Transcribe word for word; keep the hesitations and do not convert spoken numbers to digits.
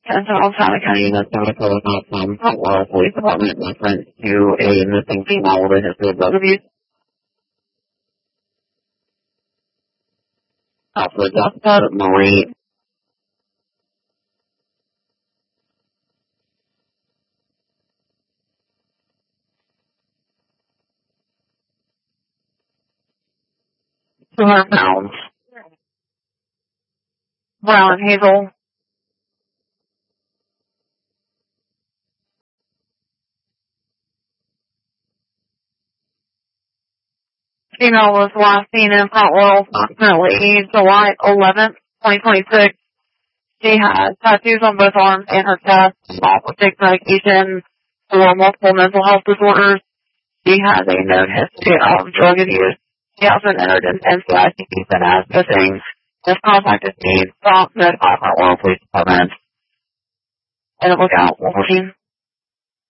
Central Santa County, North Dakota, from Hopewell Police Department reference to a missing female with a history of drug abuse. Officer Jessica Marie. two hundred pounds. Brown and hazel. Female was last seen in Front Royal approximately July eleventh, twenty twenty-six. She had tattoos on both arms and her chest, also takes medication for multiple mental health disorders. She has a known history of drug abuse. She has been entered in N C I C and as missing. This contacted me, prompt notify Front Royal Police Department. And look out, fourteen.